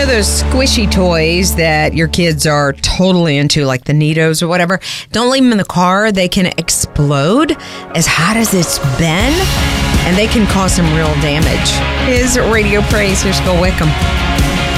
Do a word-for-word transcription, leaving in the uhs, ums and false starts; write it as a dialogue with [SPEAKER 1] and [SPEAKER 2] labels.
[SPEAKER 1] know those squishy toys that your kids are totally into, like the Neatos or whatever? Don't leave them in the car. They can explode as hot as it's been, and they can cause some real damage. Here's Radio Praise. Here's Phil Wickham.